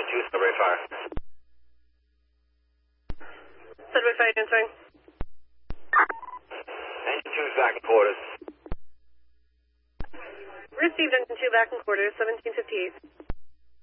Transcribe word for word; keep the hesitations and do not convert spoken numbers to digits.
two, Subway Fire. Subway Fire answering. Engine two back in quarters. Received engine two back in quarters, seventeen fifty-eight.